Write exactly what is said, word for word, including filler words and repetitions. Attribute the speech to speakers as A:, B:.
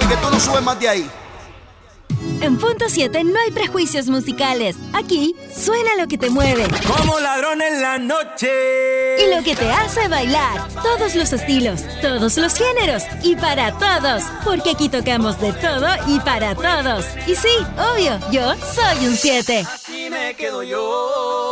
A: que tú no subes más de ahí.
B: En Punto siete no hay prejuicios musicales. Aquí suena lo que te mueve.
C: Como ladrón en la noche.
B: Y lo que te hace bailar. Todos los estilos, todos los géneros y para todos. Porque aquí tocamos de todo y para todos. Y sí, obvio, yo soy un siete.
C: Así me quedo yo.